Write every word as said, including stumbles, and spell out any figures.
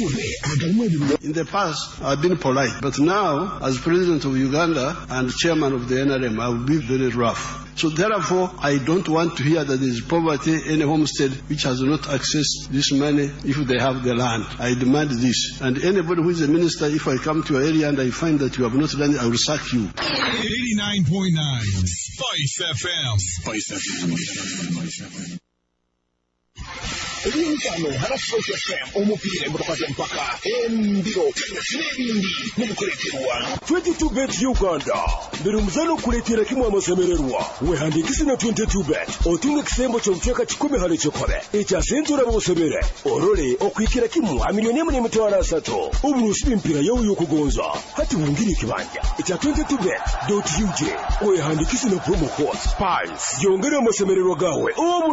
In the past, I've been polite, but now, as president of Uganda and chairman of the N R M, I will be very rough. So therefore, I don't want to hear that there is poverty in a homestead which has not accessed this money if they have the land. I demand this. And anybody who is a minister, if I come to your area and I find that you have not done it, I will sack you. eighty-nine point nine Spice F M. Spice F M. Spice F M. Ringano harasoka F M omupira mbakwaje mpaka embiro n'ebindi mukuleterwa twenty-two bet Uganda birumuzano kuletera kimwe amasemererwa wehandikisi na twenty-two bet otunga kisembo ky'omuteka kikumi hali kikobe ekyasentura bosebere orole okwikira kimwe amiliyoni emu n'emitwalo asatu obulusi b'impira yawo y'okugonza hati wungiri kibanja ekya twenty-two bet dot u j wehandikisi na promo code spice yongera amasemererwa gawe